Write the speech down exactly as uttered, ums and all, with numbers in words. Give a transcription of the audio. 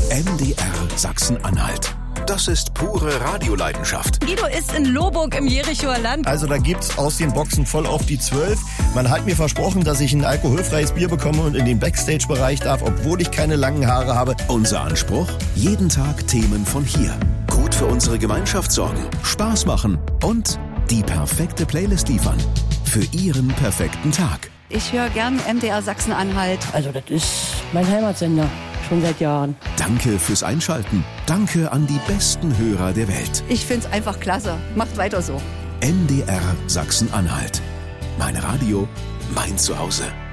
M D R Sachsen-Anhalt. Das ist pure Radioleidenschaft. Guido ist in Lohburg im Jerichoer Land. Also da gibt's aus den Boxen voll auf die zwölf. Man hat mir versprochen, dass ich ein alkoholfreies Bier bekomme und in den Backstage-Bereich darf, obwohl ich keine langen Haare habe. Unser Anspruch? Jeden Tag Themen von hier. Gut für unsere Gemeinschaft sorgen, Spaß machen und die perfekte Playlist liefern. Für Ihren perfekten Tag. Ich höre gern M D R Sachsen-Anhalt. Also das ist mein Heimatsender, schon seit Jahren. Danke fürs Einschalten. Danke an die besten Hörer der Welt. Ich find's einfach klasse. Macht weiter so. M D R Sachsen-Anhalt. Mein Radio, mein Zuhause.